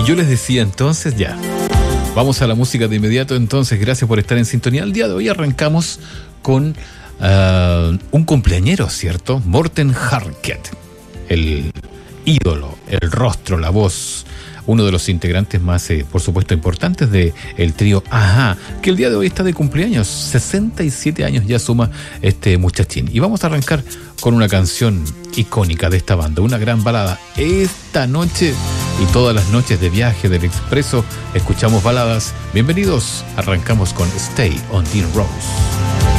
yo les decía entonces, ya, vamos a la música de inmediato. Entonces, gracias por estar en sintonía. El día de hoy arrancamos con un cumpleañero, ¿cierto? Morten Harket, el ídolo, el rostro, la voz, uno de los integrantes más, por supuesto, importantes del trío A-ha, que el día de hoy está de cumpleaños. 67 años ya suma este muchachín. Y vamos a arrancar con una canción icónica de esta banda, una gran balada. Esta noche y todas las noches de viaje del Expreso escuchamos baladas. Bienvenidos, arrancamos con Stay on Dean Rose.